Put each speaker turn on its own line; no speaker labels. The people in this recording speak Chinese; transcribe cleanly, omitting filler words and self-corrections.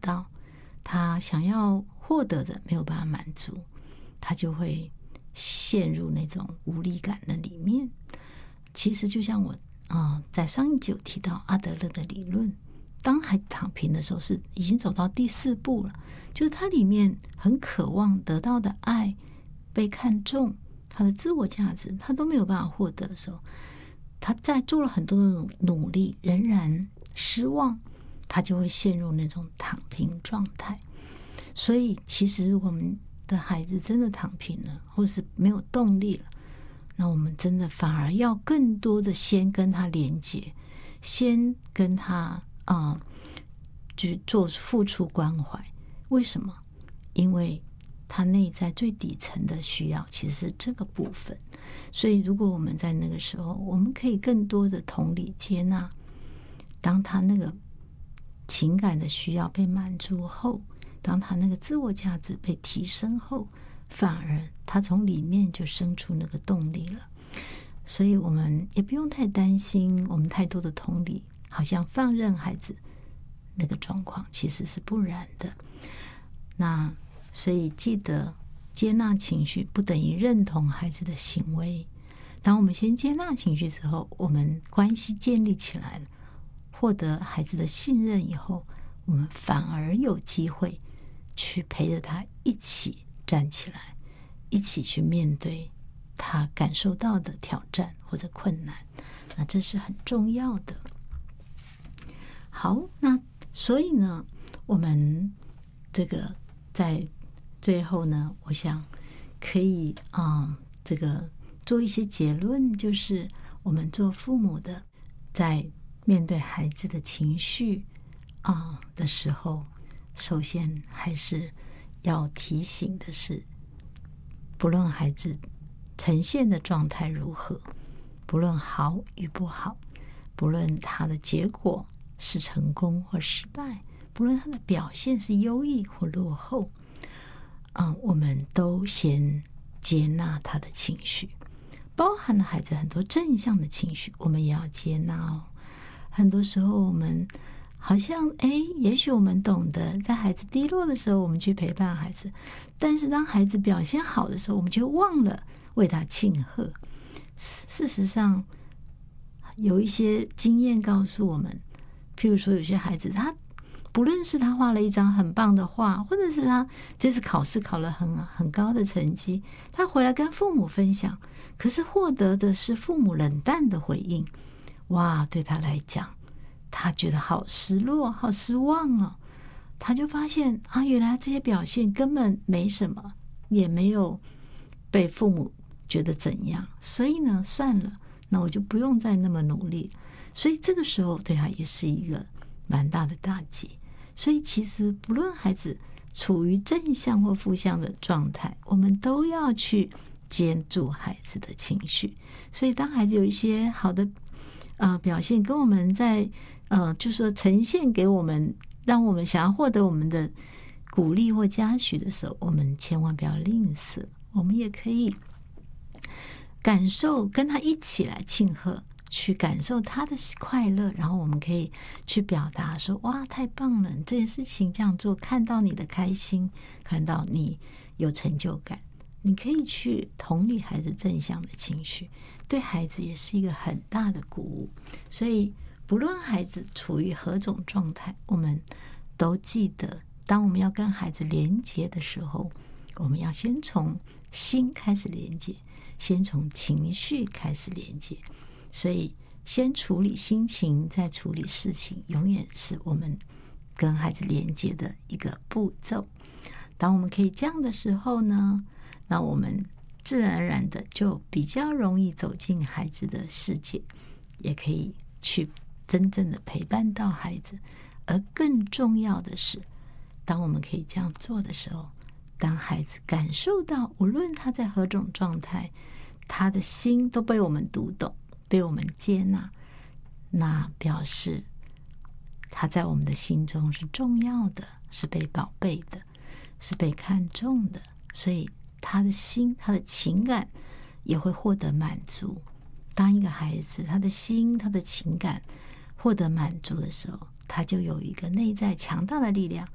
到，他想要获得的没有办法满足，他就会陷入那种无力感的里面。其实就像我在上一集有提到阿德勒的理论，当孩子躺平的时候是已经走到第4步了，就是他里面很渴望得到的爱、被看重、他的自我价值他都没有办法获得的时候，他在做了很多的努力仍然失望，他就会陷入那种躺平状态。所以其实如果我们的孩子真的躺平了，或是没有动力了，那我们真的反而要更多的先跟他连接，先跟他去做付出关怀。为什么？因为他内在最底层的需要其实是这个部分。所以如果我们在那个时候，我们可以更多的同理接纳，当他那个情感的需要被满足后，当他那个自我价值被提升后，反而他从里面就生出那个动力了。所以我们也不用太担心我们太多的同理好像放任孩子那个状况，其实是不然的。那所以记得接纳情绪不等于认同孩子的行为。当我们先接纳情绪之后，我们关系建立起来了，获得孩子的信任以后，我们反而有机会去陪着他一起站起来，一起去面对他感受到的挑战或者困难。那这是很重要的。好，那所以呢，我们这个在最后呢，我想可以这个做一些结论，就是我们做父母的在面对孩子的情绪的时候，首先还是要提醒的是，不论孩子呈现的状态如何，不论好与不好，不论他的结果是成功或失败，不论他的表现是优异或落后，我们都先接纳他的情绪，包含了孩子很多正向的情绪，我们也要接纳哦。很多时候我们好像也许我们懂得在孩子低落的时候我们去陪伴孩子，但是当孩子表现好的时候，我们就忘了为他庆贺。事实上有一些经验告诉我们，譬如说有些孩子他不论是他画了一张很棒的画，或者是他这次考试考了很高的成绩，他回来跟父母分享，可是获得的是父母冷淡的回应。哇，对他来讲他觉得好失落好失望哦。他就发现原来这些表现根本没什么，也没有被父母觉得怎样，所以呢算了，那我就不用再那么努力。所以这个时候对他也是一个蛮大的打击。所以其实不论孩子处于正向或负向的状态，我们都要去接住孩子的情绪。所以当孩子有一些好的表现跟我们在就说呈现给我们，让我们想要获得我们的鼓励或嘉许的时候，我们千万不要吝啬，我们也可以感受，跟他一起来庆贺，去感受他的快乐，然后我们可以去表达说，哇，太棒了，这件事情这样做，看到你的开心，看到你有成就感，你可以去同理孩子正向的情绪，对孩子也是一个很大的鼓舞。所以不论孩子处于何种状态，我们都记得，当我们要跟孩子连接的时候，我们要先从心开始连接，先从情绪开始连接。所以先处理心情，再处理事情，永远是我们跟孩子连接的一个步骤。当我们可以这样的时候呢，那我们自然而然的就比较容易走进孩子的世界，也可以去真正的陪伴到孩子。而更重要的是，当我们可以这样做的时候，当孩子感受到无论他在何种状态，他的心都被我们读懂，被我们接纳，那表示他在我们的心中是重要的，是被宝贝的，是被看重的。所以他的心，他的情感也会获得满足。当一个孩子他的心，他的情感获得满足的时候，他就有一个内在强大的力量